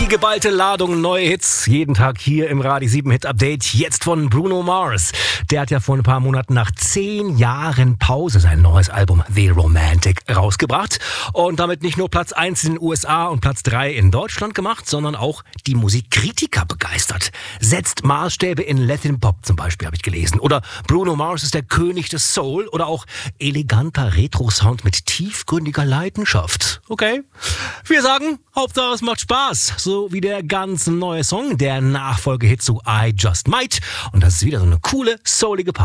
Die geballte Ladung neue Hits, jeden Tag hier im Radio 7 Hit Update, jetzt von Bruno Mars. Der hat ja vor ein paar Monaten nach 10 Jahren Pause sein neues Album The Romantic rausgebracht und damit nicht nur Platz 1 in den USA und Platz 3 in Deutschland gemacht, sondern auch die Musikkritiker begeistert. Setzt Maßstäbe in Latin Pop zum Beispiel, habe ich gelesen. Oder Bruno Mars ist der König des Soul oder auch eleganter Retro-Sound mit tiefgründiger Leidenschaft. Okay? Wir sagen, Hauptsache es macht Spaß. So wie der ganz neue Song, der Nachfolgehit zu I Just Might. Und das ist wieder so eine coole, soulige Part.